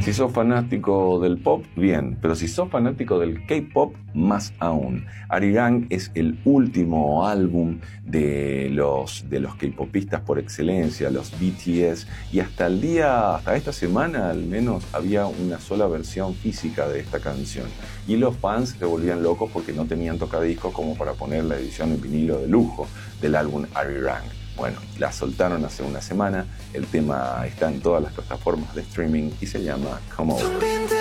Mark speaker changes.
Speaker 1: Si sos fanático del pop, bien, pero si sos fanático del K-pop, más aún. Arigang es el último álbum de los K-popistas por excelencia, los BTS, y hasta esta semana al menos, había una sola versión física de esta canción. Y los fans se volvían locos porque no tenían tocadiscos como para poner la edición en vinilo de lujo del álbum Arirang. Bueno, la soltaron hace una semana, el tema está en todas las plataformas de streaming y se llama Come Over.